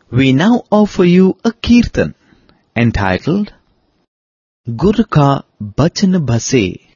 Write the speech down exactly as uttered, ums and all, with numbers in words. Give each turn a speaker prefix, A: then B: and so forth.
A: We now offer you a Kirtan entitled Gur Ka Bachan Bhase.